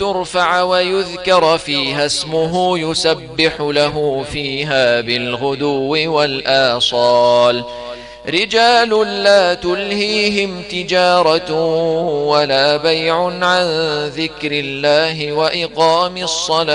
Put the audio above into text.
ترفع ويذكر فيها اسمه يسبح له فيها بالغدو والآصال رجال لا تلهيهم تجارة ولا بيع عن ذكر الله وإقام الصلاة